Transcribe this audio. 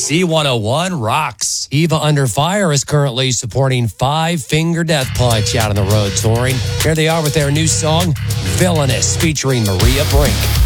C101 rocks. Eva Under Fire is currently supporting Five Finger Death Punch out on the road touring. Here they are with their new song, Villainous, featuring Maria Brink.